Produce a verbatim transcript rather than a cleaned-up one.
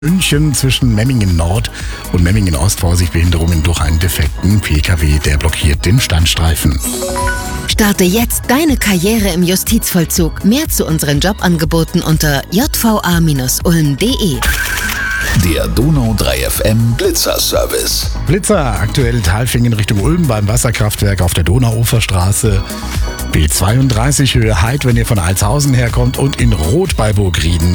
München zwischen Memmingen Nord und Memmingen Ost. Vorsicht, Behinderungen durch einen defekten P K W, der blockiert den Standstreifen. Starte jetzt deine Karriere im Justizvollzug. Mehr zu unseren Jobangeboten unter j v a Bindestrich ulm punkt de. Der Donau drei F M Blitzer-Service. Blitzer, aktuell Talfingen Richtung Ulm beim Wasserkraftwerk auf der Donauuferstraße. B zweiunddreißig Höhe Heid, wenn ihr von Altshausen herkommt, und in Rot bei Burgrieden.